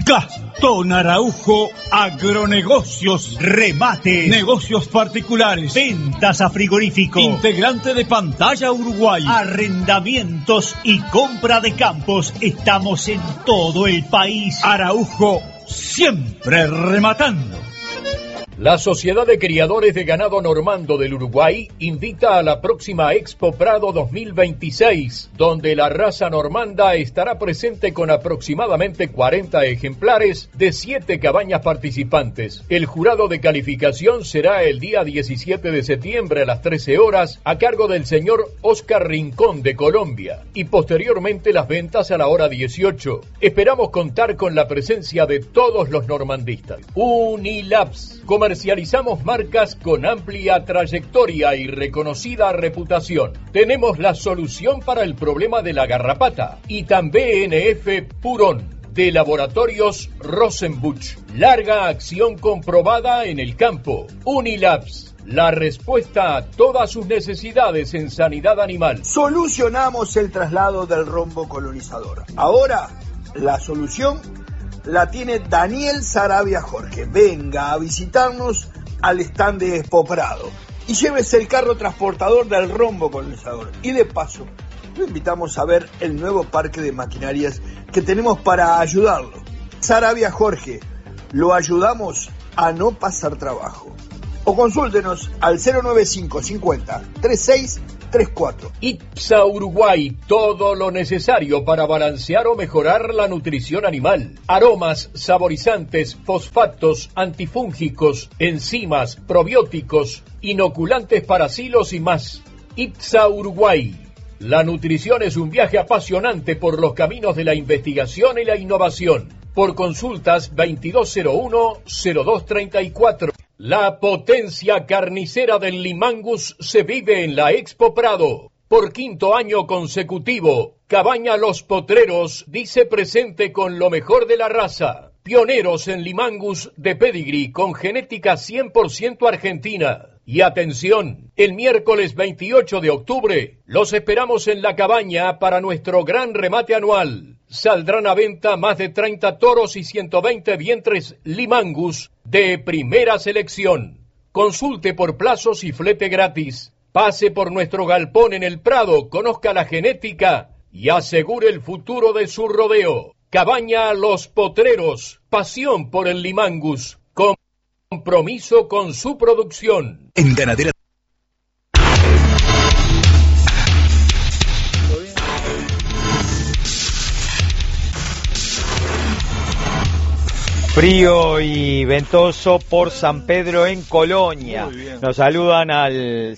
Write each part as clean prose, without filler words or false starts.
Gastón Araujo Agronegocios. Remate. Negocios particulares. Ventas a frigorífico. Integrante de Pantalla Uruguay. Arrendamientos y compra de campos. Estamos en todo el país. Araujo, siempre rematando. La Sociedad de Criadores de Ganado Normando del Uruguay invita a la próxima Expo Prado 2026, donde la raza normanda estará presente con aproximadamente 40 ejemplares de 7 cabañas participantes. El jurado de calificación será el día 17 de septiembre a las 13 horas a cargo del señor Oscar Rincón de Colombia y posteriormente las ventas a la hora 18. Esperamos contar con la presencia de todos los normandistas. Unilabs. Comercializamos marcas con amplia trayectoria y reconocida reputación. Tenemos la solución para el problema de la garrapata. Y también BNF Purón, de Laboratorios Rosenbusch. Larga acción comprobada en el campo. Unilabs, la respuesta a todas sus necesidades en sanidad animal. Solucionamos el traslado del rombo colonizador. Ahora, la solución la tiene Daniel Sarabia Jorge. Venga a visitarnos al stand de Expo Prado y llévese el carro transportador del rombo colonizador. Y de paso, lo invitamos a ver el nuevo parque de maquinarias que tenemos para ayudarlo. Sarabia Jorge, lo ayudamos a no pasar trabajo. O consúltenos al 095 50 36 34. IPSA Uruguay, todo lo necesario para balancear o mejorar la nutrición animal. Aromas, saborizantes, fosfatos, antifúngicos, enzimas, probióticos, inoculantes para silos y más. IPSA Uruguay. La nutrición es un viaje apasionante por los caminos de la investigación y la innovación. Por consultas 2201-0234. La potencia carnicera del Limangus se vive en la Expo Prado. Por 5º año consecutivo, Cabaña Los Potreros dice presente con lo mejor de la raza. Pioneros en Limangus de pedigree con genética 100% argentina. Y atención, el miércoles 28 de octubre los esperamos en la cabaña para nuestro gran remate anual. Saldrán a venta más de 30 toros y 120 vientres Limangus de primera selección. Consulte por plazos y flete gratis. Pase por nuestro galpón en el Prado, conozca la genética y asegure el futuro de su rodeo. Cabaña Los Potreros, pasión por el Limangus, compromiso con su producción. En Ganadera. Frío y ventoso por San Pedro en Colonia. Nos saludan al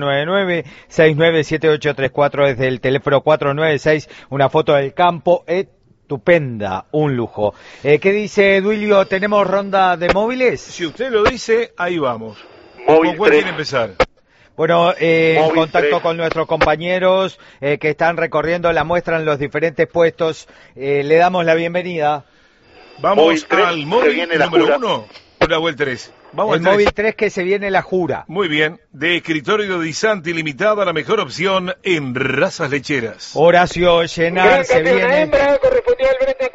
099-697834 desde el teléfono 496. Una foto del campo estupenda, un lujo. ¿Qué dice Duilio? ¿Tenemos ronda de móviles? Si usted lo dice, ahí vamos. Móvil ¿Con cuál 3. quiere empezar? Bueno, en contacto 3. con nuestros compañeros que están recorriendo la muestra en los diferentes puestos, le damos la bienvenida. Vamos Móvil 3, al se móvil viene la número jura. 1 o la web 3. Vamos El al 3. móvil 3 que se viene la jura. Muy bien. De Escritorio Di Santi Limitada, la mejor opción en razas lecheras. Horacio Llenar se viene. Hembra correspondió al brete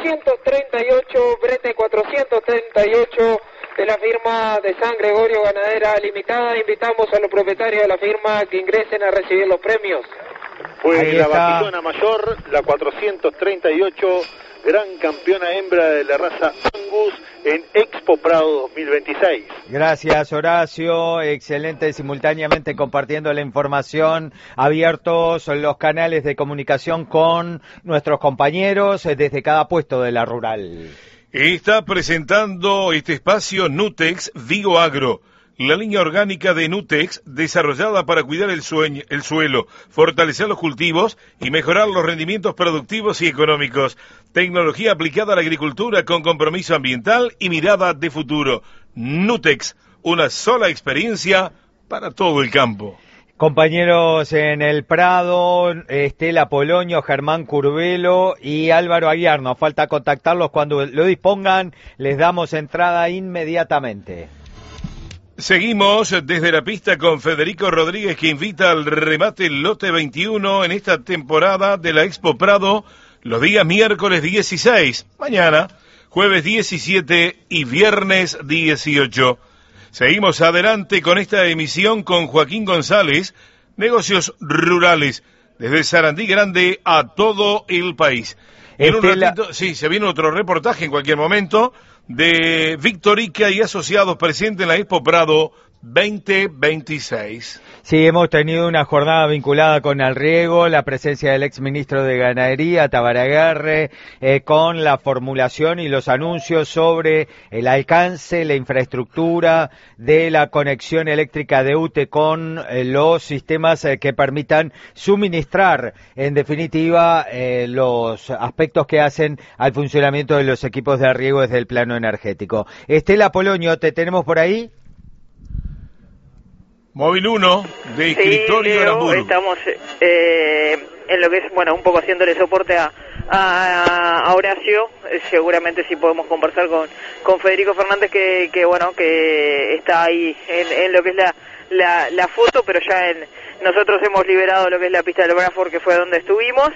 438 de la firma de San Gregorio Ganadera Limitada. Invitamos a los propietarios de la firma que ingresen a recibir los premios. Fue Ahí la está. vacilona mayor, la 438, gran campeona hembra de la raza Angus en Expo Prado 2026. Gracias, Horacio. Excelente, simultáneamente compartiendo la información. Abiertos los canales de comunicación con nuestros compañeros desde cada puesto de la rural. Está presentando este espacio Nutex Vigo Agro. La línea orgánica de Nutex, desarrollada para cuidar el suelo, fortalecer los cultivos y mejorar los rendimientos productivos y económicos. Tecnología aplicada a la agricultura con compromiso ambiental y mirada de futuro. Nutex, una sola experiencia para todo el campo. Compañeros en el Prado, Estela Polonio, Germán Curvelo y Álvaro Aguiar. Nos falta contactarlos cuando lo dispongan. Les damos entrada inmediatamente. Seguimos desde la pista con Federico Rodríguez, que invita al remate lote 21 en esta temporada de la Expo Prado, los días miércoles 16. Mañana, jueves 17 y viernes 18. Seguimos adelante con esta emisión con Joaquín González, Negocios Rurales, desde Sarandí Grande a todo el país. En un ratito, sí, se viene otro reportaje en cualquier momento de Victorica y Asociados presente en la Expo Prado 2026. Sí, hemos tenido una jornada vinculada con el riego, la presencia del exministro de Ganadería, Tabaraguerre, con la formulación y los anuncios sobre el alcance, la infraestructura de la conexión eléctrica de UTE con los sistemas que permitan suministrar, en definitiva, los aspectos que hacen al funcionamiento de los equipos de riego desde el plano energético. Estela Polonio, ¿te tenemos por ahí? Móvil 1 de escritorio de Aramburu. Estamos en lo que es, bueno, un poco haciéndole soporte a Horacio. Seguramente sí podemos conversar con Federico Fernández que está ahí en lo que es la foto, pero ya nosotros hemos liberado lo que es la pista del Bradford, que fue donde estuvimos.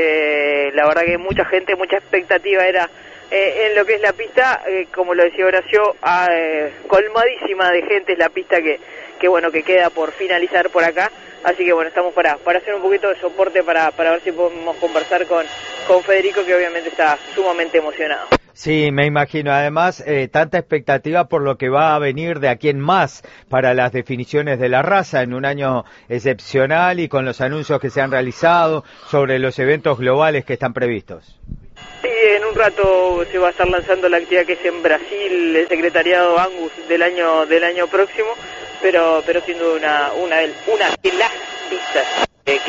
La verdad que mucha gente, mucha expectativa era en lo que es la pista, como lo decía Horacio, colmadísima de gente es la pista que queda por finalizar por acá, así que bueno, estamos para hacer un poquito de soporte para ver si podemos conversar con Federico, que obviamente está sumamente emocionado. Sí, me imagino. Además, tanta expectativa por lo que va a venir de aquí en más para las definiciones de la raza en un año excepcional y con los anuncios que se han realizado sobre los eventos globales que están previstos. Sí, en un rato se va a estar lanzando la actividad que es en Brasil, el secretariado Angus del año próximo, pero sin duda una de las pistas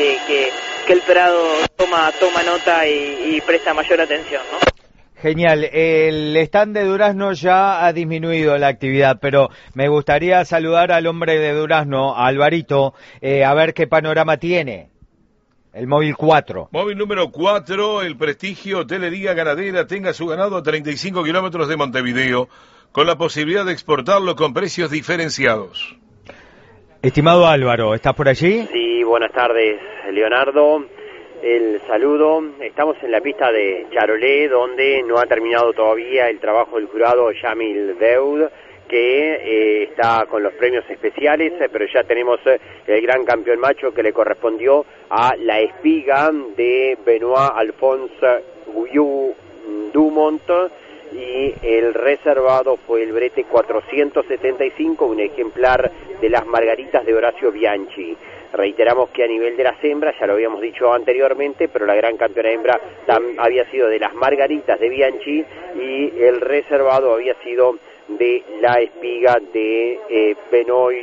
que el Prado toma nota y presta mayor atención, ¿no? Genial. El stand de Durazno ya ha disminuido la actividad, pero me gustaría saludar al hombre de Durazno, a Alvarito, a ver qué panorama tiene. El móvil 4. Móvil número 4, el Prestigio Hotelería Ganadera, tenga su ganado a 35 kilómetros de Montevideo, con la posibilidad de exportarlo con precios diferenciados. Estimado Álvaro, ¿estás por allí? Sí, buenas tardes, Leonardo. El saludo. Estamos en la pista de Charolé, donde no ha terminado todavía el trabajo del jurado Yamil Deud, que está con los premios especiales, pero ya tenemos el gran campeón macho que le correspondió a la espiga de Benoit Alphonse Guyou Dumont, y el reservado fue el brete 475, un ejemplar de las margaritas de Horacio Bianchi. Reiteramos que a nivel de las hembras, ya lo habíamos dicho anteriormente, pero la gran campeona hembra había sido de las margaritas de Bianchi y el reservado había sido de la espiga de Benoit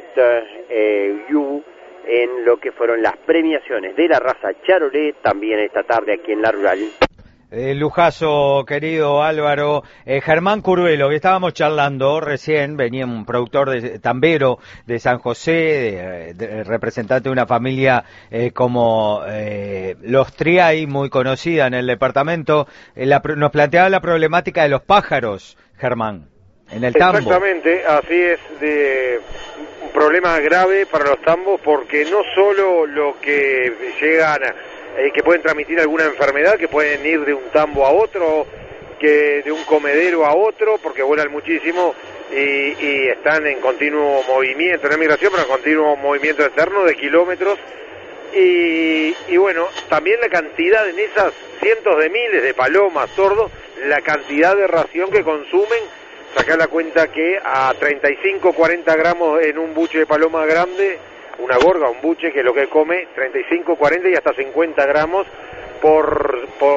Yu, en lo que fueron las premiaciones de la raza Charolé, también esta tarde aquí en La Rural. Lujazo, querido Álvaro. Germán Curvelo, que estábamos charlando recién, venía un productor tambero de San José, representante de una familia como los Triay, muy conocida en el departamento. Nos planteaba la problemática de los pájaros, Germán, en el tambo. Exactamente, así es, un problema grave para los tambos, porque no solo lo que llegan que pueden transmitir alguna enfermedad, que pueden ir de un tambo a otro, que de un comedero a otro, porque vuelan muchísimo y están en continuo movimiento, no en migración, pero en continuo movimiento eterno de kilómetros. Y bueno, también la cantidad en esas cientos de miles de palomas, sordos, la cantidad de ración que consumen. Sacá la cuenta que a 35, 40 gramos en un buche de paloma grande, una gorga, un buche, que es lo que come, 35, 40 y hasta 50 gramos por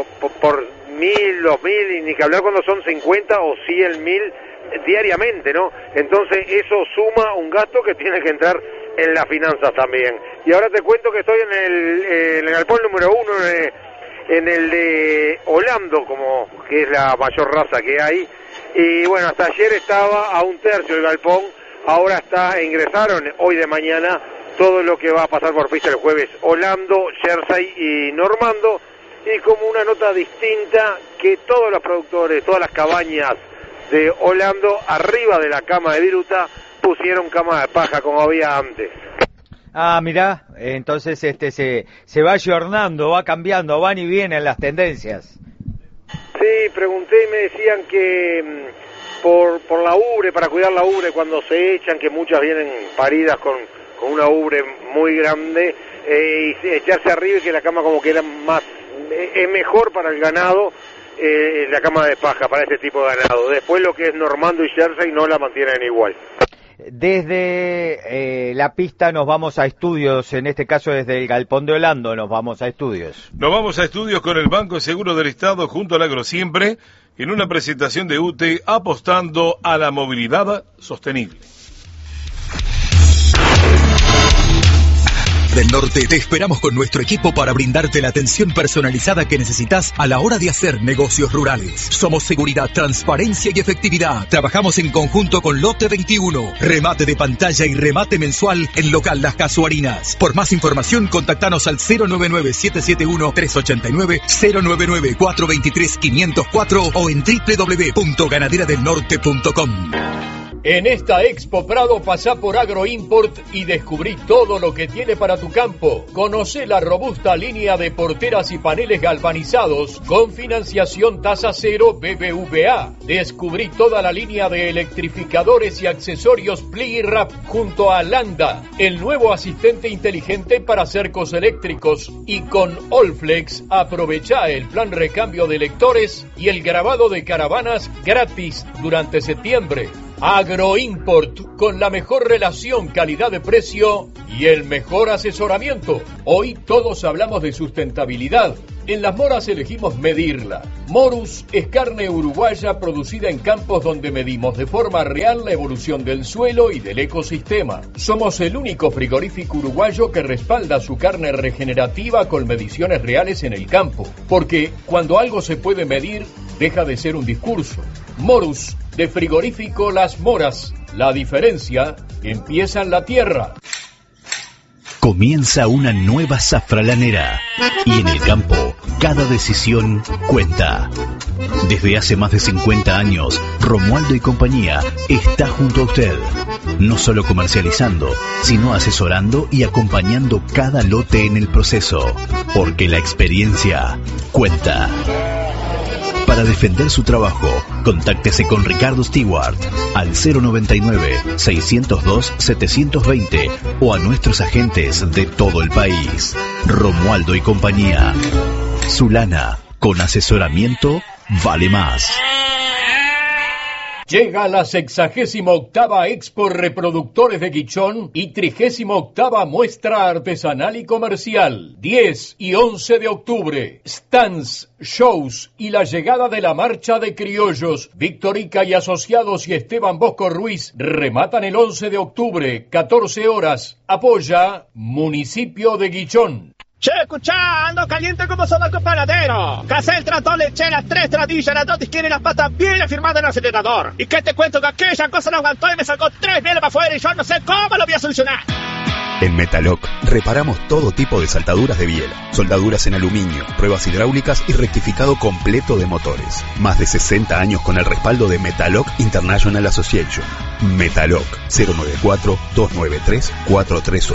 1.000, 2.000, y ni que hablar cuando son 50 o 100.000 diariamente, ¿no? Entonces eso suma un gasto que tiene que entrar en las finanzas también. Y ahora te cuento que estoy en el galpón número 1, en el de Holando, que es la mayor raza que hay, y bueno, hasta ayer estaba a un tercio del galpón, ahora ingresaron hoy de mañana todo lo que va a pasar por pista el jueves, Holando, Jersey y Normando, y como una nota distinta, que todos los productores, todas las cabañas de Holando, arriba de la cama de viruta, pusieron cama de paja como había antes. Ah, mirá, entonces se va ayornando, va cambiando, van y vienen las tendencias. Sí, pregunté y me decían que por la ubre, para cuidar la ubre cuando se echan, que muchas vienen paridas con una ubre muy grande, y echarse arriba y que la cama como que era más, es mejor para el ganado, la cama de paja para este tipo de ganado. Después lo que es Normando y Jersey no la mantienen igual. Desde la pista nos vamos a estudios, en este caso desde el Galpón de Holando nos vamos a estudios. Nos vamos a estudios con el Banco Seguro del Estado junto al Agrosiempre en una presentación de UTE apostando a la movilidad sostenible. Del Norte te esperamos con nuestro equipo para brindarte la atención personalizada que necesitas a la hora de hacer negocios rurales. Somos seguridad, transparencia y efectividad. Trabajamos en conjunto con Lote 21, remate de pantalla y remate mensual en local Las Casuarinas. Por más información, contactanos al 099-771-389, 099-423-504 o en www.ganaderadelnorte.com. En esta Expo Prado pasá por Agroimport y descubrí todo lo que tiene para tu campo. Conocé la robusta línea de porteras y paneles galvanizados con financiación tasa cero BBVA. Descubrí toda la línea de electrificadores y accesorios Plirap junto a Landa, el nuevo asistente inteligente para cercos eléctricos, y con Allflex aprovechá el plan recambio de lectores y el grabado de caravanas gratis durante septiembre. Agroimport, con la mejor relación calidad-de-precio y el mejor asesoramiento. Hoy todos hablamos de sustentabilidad. En Las Moras elegimos medirla. Morus es carne uruguaya producida en campos donde medimos de forma real la evolución del suelo y del ecosistema. Somos el único frigorífico uruguayo que respalda su carne regenerativa con mediciones reales en el campo. Porque cuando algo se puede medir, deja de ser un discurso. Morus, de Frigorífico Las Moras. La diferencia empieza en la tierra. Comienza una nueva safralanera y en el campo cada decisión cuenta. Desde hace más de 50 años, Romualdo y compañía está junto a usted, no solo comercializando, sino asesorando y acompañando cada lote en el proceso, porque la experiencia cuenta. Para defender su trabajo, contáctese con Ricardo Stewart al 099-602-720 o a nuestros agentes de todo el país. Romualdo y compañía. Su lana con asesoramiento vale más. Llega la 68ª Expo Reproductores de Guichón y 38ª Muestra Artesanal y Comercial. 10 y 11 de octubre. Stands, shows y la llegada de la Marcha de Criollos. Victorica y Asociados y Esteban Bosco Ruiz rematan el 11 de octubre, 14 horas. Apoya Municipio de Guichón. Che, escuchá, ando caliente como sobaco panadero. Casé el trator, le eché las 3 tradillas, las 2 tiene las patas bien afirmadas en el acelerador. ¿Y qué te cuento? Que aquella cosa no aguantó y me sacó 3 bielas para afuera y yo no sé cómo lo voy a solucionar. En Metaloc reparamos todo tipo de saltaduras de biela, soldaduras en aluminio, pruebas hidráulicas y rectificado completo de motores. Más de 60 años con el respaldo de Metaloc International Association. Metaloc 094-293-438.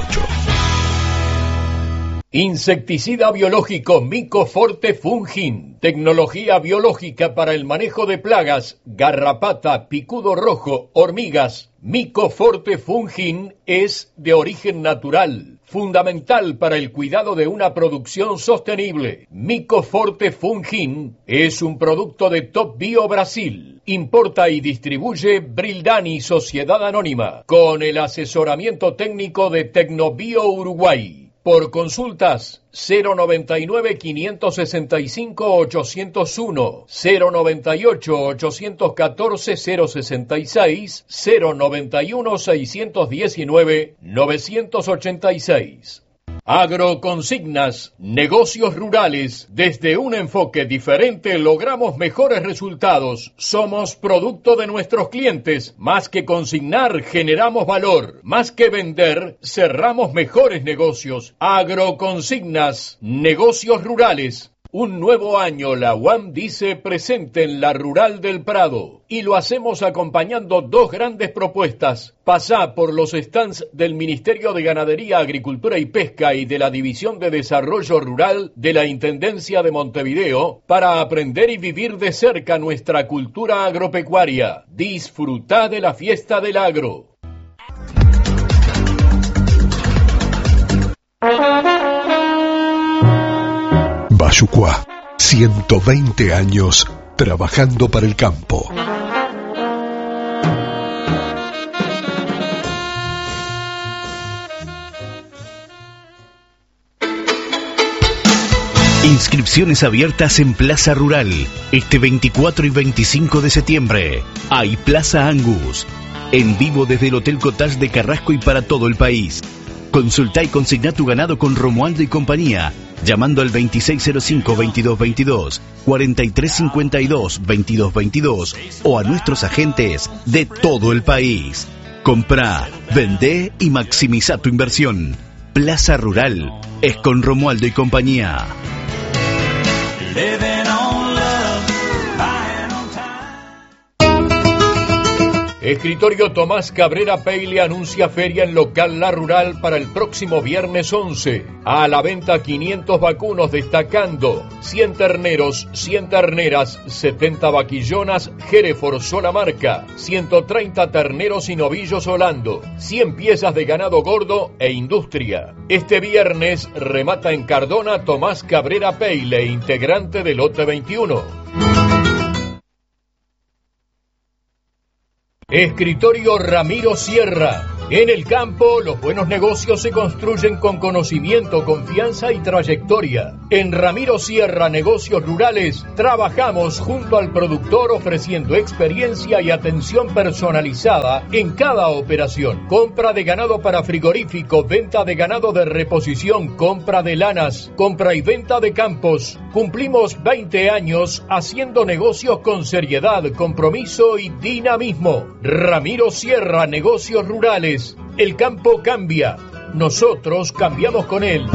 Insecticida biológico Mycoforte Fungin. Tecnología biológica para el manejo de plagas, garrapata, picudo rojo, hormigas. Mycoforte Fungin es de origen natural, fundamental para el cuidado de una producción sostenible. Mycoforte Fungin es un producto de Top Bio Brasil. Importa y distribuye Brildani Sociedad Anónima, con el asesoramiento técnico de Tecnobio Uruguay. Por consultas 098-565-801, 098-814-066, 091-619-986. Agroconsignas, negocios rurales. Desde un enfoque diferente logramos mejores resultados. Somos producto de nuestros clientes. Más que consignar, generamos valor. Más que vender, cerramos mejores negocios. Agroconsignas, negocios rurales. Un nuevo año, la UAM dice presente en la Rural del Prado. Y lo hacemos acompañando dos grandes propuestas. Pasá por los stands del Ministerio de Ganadería, Agricultura y Pesca y de la División de Desarrollo Rural de la Intendencia de Montevideo para aprender y vivir de cerca nuestra cultura agropecuaria. Disfrutá de la fiesta del agro. Bayucuá, 120 años trabajando para el campo. Inscripciones abiertas en Plaza Rural, este 24 y 25 de septiembre. Hay Plaza Angus, en vivo desde el Hotel Cottage de Carrasco y para todo el país. Consultá y consigná tu ganado con Romualdo y compañía, llamando al 2605-2222, 4352-2222 o a nuestros agentes de todo el país. Comprá, vendé y maximiza tu inversión. Plaza Rural es con Romualdo y compañía. Escritorio Tomás Cabrera Peile anuncia feria en local La Rural para el próximo viernes 11. A la venta 500 vacunos destacando 100 terneros, 100 terneras, 70 vaquillonas Hereford sola marca, 130 terneros y novillos Holando, 100 piezas de ganado gordo e industria. Este viernes remata en Cardona Tomás Cabrera Peile, integrante del lote 21. Escritorio Ramiro Sierra. En el campo, los buenos negocios se construyen con conocimiento, confianza y trayectoria. En Ramiro Sierra Negocios Rurales, trabajamos junto al productor ofreciendo experiencia y atención personalizada en cada operación. Compra de ganado para frigorífico, venta de ganado de reposición, compra de lanas, compra y venta de campos. Cumplimos 20 años haciendo negocios con seriedad, compromiso y dinamismo. Ramiro Sierra Negocios Rurales. El campo cambia, nosotros cambiamos con él.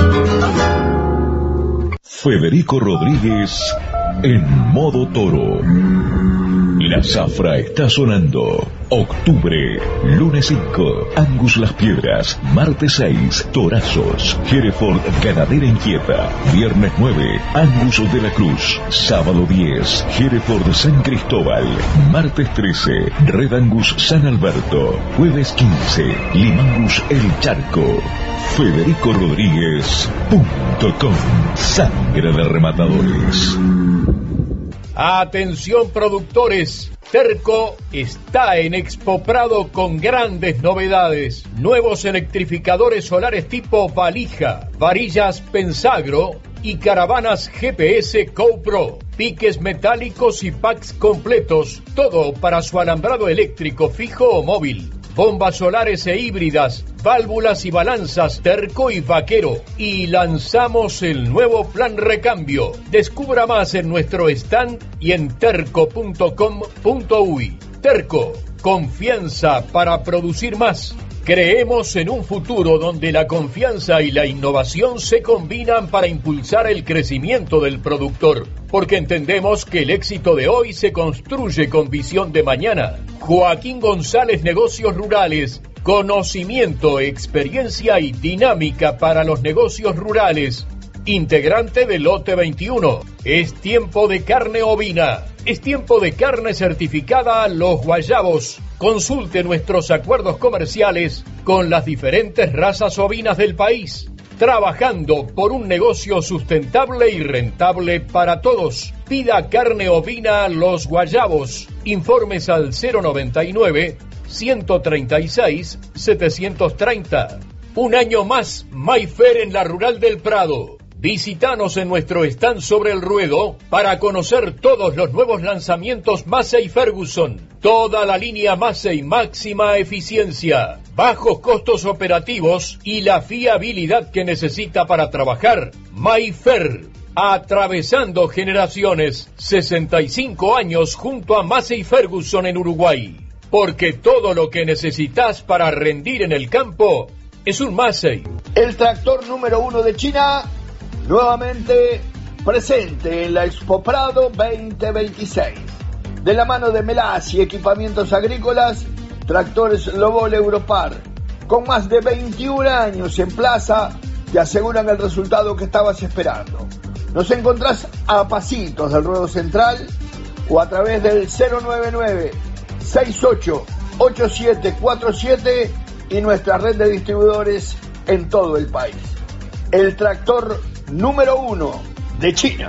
Federico Rodríguez en modo toro. La zafra está sonando. Octubre, lunes 5, Angus Las Piedras, martes 6, Torazos, Hereford Ganadera Inquieta, viernes 9, Angus de la Cruz, sábado 10, Hereford San Cristóbal, martes 13, Red Angus San Alberto, jueves 15, Limangus El Charco. FedericoRodríguez.com. Sangre de rematadores. Atención productores, Terco está en Expo Prado con grandes novedades. Nuevos electrificadores solares tipo valija, varillas Pensagro y caravanas GPS GoPro, piques metálicos y packs completos, todo para su alambrado eléctrico fijo o móvil. Bombas solares e híbridas, válvulas y balanzas Terco y Vaquero. Y lanzamos el nuevo plan recambio. Descubra más en nuestro stand y en terco.com.uy. Terco, confianza para producir más. Creemos en un futuro donde la confianza y la innovación se combinan para impulsar el crecimiento del productor, porque entendemos que el éxito de hoy se construye con visión de mañana. Joaquín González Negocios Rurales, conocimiento, experiencia y dinámica para los negocios rurales. Integrante del lote 21. Es tiempo de carne ovina. Es tiempo de carne certificada Los Guayabos. Consulte nuestros acuerdos comerciales con las diferentes razas ovinas del país. Trabajando por un negocio sustentable y rentable para todos. Pida carne ovina Los Guayabos. Informes al 099-136-730. Un año más, Mayfair en la Rural del Prado. Visítanos en nuestro stand sobre el ruedo para conocer todos los nuevos lanzamientos Massey Ferguson. Toda la línea Massey, máxima eficiencia, bajos costos operativos y la fiabilidad que necesita para trabajar. Mayfair, atravesando generaciones, 65 años junto a Massey Ferguson en Uruguay. Porque todo lo que necesitas para rendir en el campo es un Massey. El tractor número 1 de China nuevamente presente en la Expo Prado 2026. De la mano de Melas y Equipamientos Agrícolas, Tractores Lobol Europar, con más de 21 años en plaza, te aseguran el resultado que estabas esperando. Nos encontrás a pasitos del ruedo central o a través del 099-688747 y nuestra red de distribuidores en todo el país. El tractor número 1 de China.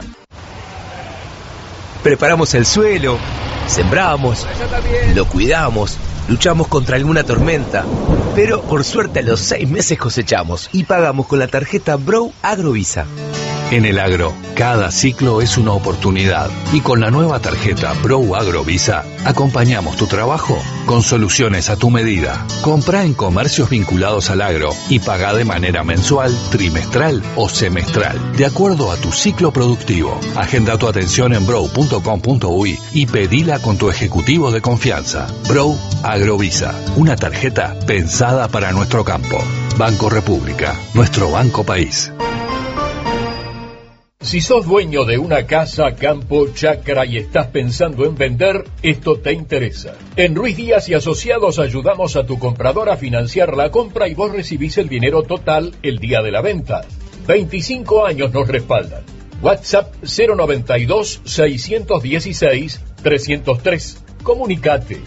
Preparamos el suelo, sembramos, lo cuidamos, luchamos contra alguna tormenta, pero por suerte a los 6 meses cosechamos y pagamos con la tarjeta Bro Agrovisa. En el agro, cada ciclo es una oportunidad y con la nueva tarjeta Bro Agrovisa acompañamos tu trabajo con soluciones a tu medida. Compra en comercios vinculados al agro y paga de manera mensual, trimestral o semestral, de acuerdo a tu ciclo productivo. Agenda tu atención en bro.com.uy y pedila con tu ejecutivo de confianza. Bro Agrovisa, una tarjeta pensada para nuestro campo. Banco República, nuestro banco país. Si sos dueño de una casa, campo, chacra y estás pensando en vender, esto te interesa. En Ruiz Díaz y Asociados ayudamos a tu comprador a financiar la compra y vos recibís el dinero total el día de la venta. 25 años nos respaldan. WhatsApp 092-616-303. Comunicate.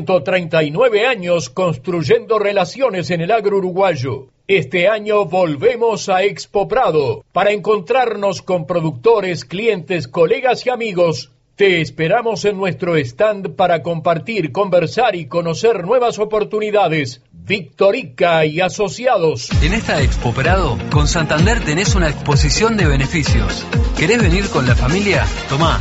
139 años construyendo relaciones en el agro uruguayo. Este año volvemos a Expo Prado para encontrarnos con productores, clientes, colegas y amigos. Te esperamos en nuestro stand para compartir, conversar y conocer nuevas oportunidades. Victorica y Asociados. En esta Expo Prado, con Santander tenés una exposición de beneficios. ¿Querés venir con la familia? Tomá,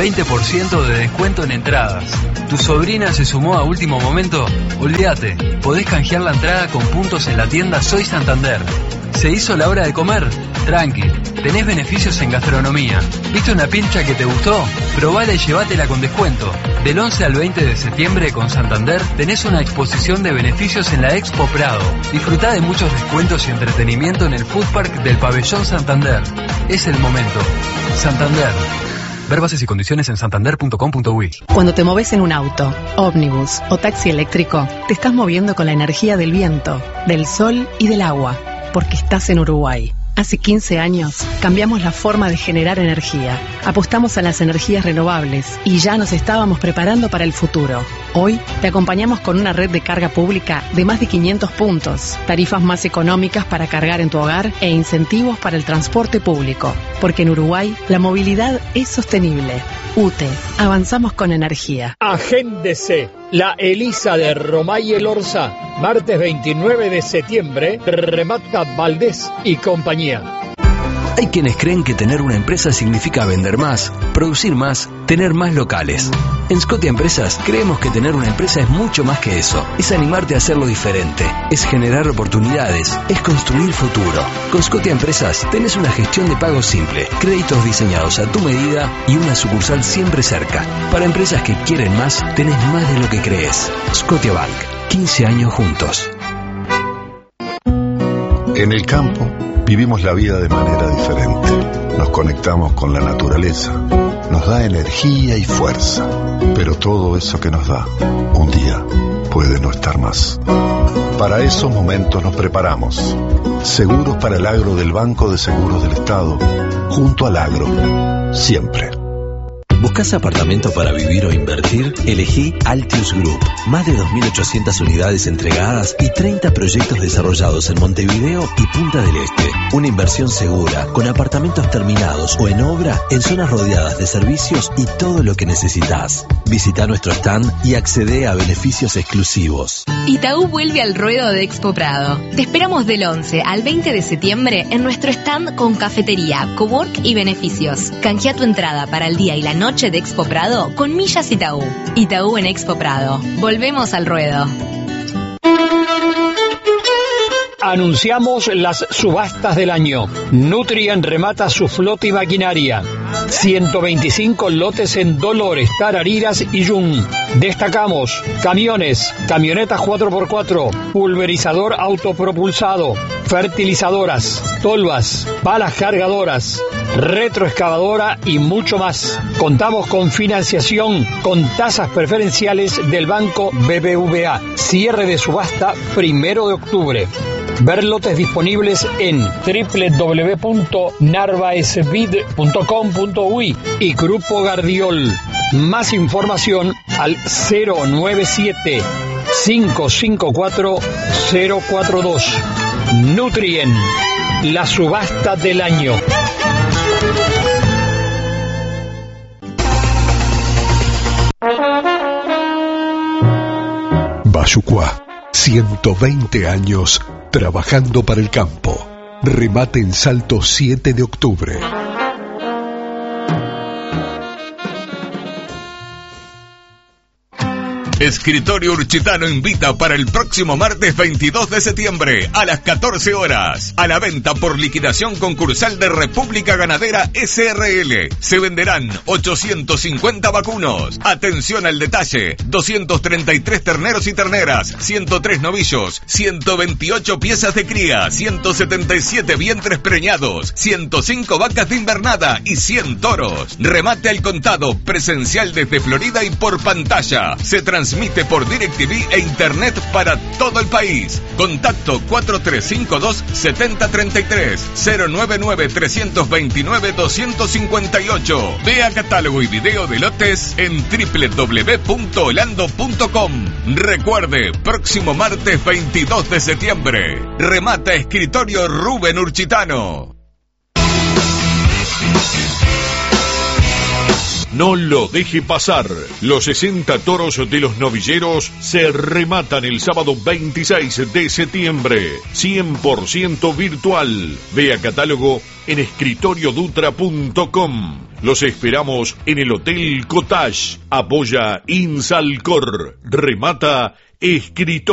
20% de descuento en entradas. ¿Tu sobrina se sumó a último momento? Olvídate, podés canjear la entrada con puntos en la tienda Soy Santander. ¿Se hizo la hora de comer? Tranqui, tenés beneficios en gastronomía. ¿Viste una pincha que te gustó? Probala y llévatela con descuento. Del 11 al 20 de septiembre con Santander tenés una exposición de beneficios en la Expo Prado. Disfrutá de muchos descuentos y entretenimiento en el Food Park del Pabellón Santander. Es el momento. Santander. Ver bases y condiciones en santander.com.uy. Cuando te moves en un auto, ómnibus o taxi eléctrico, te estás moviendo con la energía del viento, del sol y del agua, porque estás en Uruguay. Hace 15 años cambiamos la forma de generar energía. Apostamos a las energías renovables y ya nos estábamos preparando para el futuro. Hoy te acompañamos con una red de carga pública de más de 500 puntos, tarifas más económicas para cargar en tu hogar e incentivos para el transporte público. Porque en Uruguay la movilidad es sostenible. UTE, avanzamos con energía. Agéndese. La Elisa de Romay El Orza, martes 29 de septiembre, Remata Valdés y compañía. Hay quienes creen que tener una empresa significa vender más, producir más, tener más locales. En Scotia Empresas creemos que tener una empresa es mucho más que eso. Es animarte a hacerlo diferente, es generar oportunidades, es construir futuro. Con Scotia Empresas tenés una gestión de pago simple, créditos diseñados a tu medida y una sucursal siempre cerca. Para empresas que quieren más, tenés más de lo que crees. Scotia Bank, 15 años juntos. En el campo vivimos la vida de manera diferente. Nos conectamos con la naturaleza. Nos da energía y fuerza. Pero todo eso que nos da, un día puede no estar más. Para esos momentos nos preparamos. Seguros para el agro del Banco de Seguros del Estado. Junto al agro. Siempre. ¿Buscas apartamento para vivir o invertir? Elegí Altius Group. Más de 2.800 unidades entregadas y 30 proyectos desarrollados en Montevideo y Punta del Este. Una inversión segura, con apartamentos terminados o en obra, en zonas rodeadas de servicios y todo lo que necesitas. Visita nuestro stand y accede a beneficios exclusivos. Itaú vuelve al ruedo de Expo Prado. Te esperamos del 11 al 20 de septiembre en nuestro stand con cafetería, cowork y beneficios. Canjea tu entrada para el día y la noche de Expo Prado con millas Itaú. Itaú en Expo Prado. Volvemos al ruedo. Anunciamos las subastas del año. Nutrien remata su flota y maquinaria. 125 lotes en Dolores, Tarariras y Yum. Destacamos camiones, camionetas 4x4, pulverizador autopropulsado, fertilizadoras, tolvas, palas cargadoras, retroexcavadora y mucho más. Contamos con financiación con tasas preferenciales del Banco BBVA. Cierre de subasta 1 de octubre. Ver lotes disponibles en www.narvaesvid.com.uy y Grupo Gardiol. Más información al 097 554 042. Nutrien, la subasta del año. Bayucuá, 120 años trabajando para el campo. Remate en Salto 7 de octubre. Escritorio Urchitano invita para el próximo martes 22 de septiembre a las 14 horas a la venta por liquidación concursal de República Ganadera SRL. Se venderán 850 vacunos. Atención al detalle: 233 terneros y terneras, 103 novillos, 128 piezas de cría, 177 vientres preñados, 105 vacas de invernada y 100 toros. Remate al contado, presencial desde Florida y por pantalla. Se transmite por DirecTV e Internet para todo el país. Contacto 4352-7033, 099-329-258. Vea catálogo y video de lotes en www.holando.com. Recuerde, próximo martes 22 de septiembre. Remata Escritorio Rubén Urchitano. No lo deje pasar. Los 60 toros de los novilleros se rematan el sábado 26 de septiembre. 100% virtual. Vea catálogo en escritoriodutra.com. Los esperamos en el Hotel Cottage. Apoya Insalcor. Remata Escritorio.